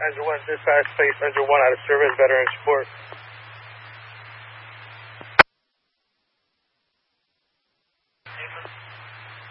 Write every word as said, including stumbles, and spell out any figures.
Angel one, dispatch, place Angel one out of service, veteran support.